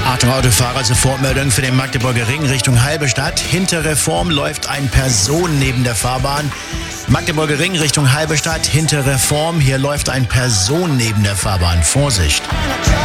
Achtung, Autofahrer, Sofortmeldung für den Magdeburger Ring Richtung Halberstadt. Hinter Reform läuft eine Person neben der Fahrbahn. Magdeburger Ring Richtung Halberstadt, hinter Reform. Hier läuft eine Person neben der Fahrbahn. Vorsicht!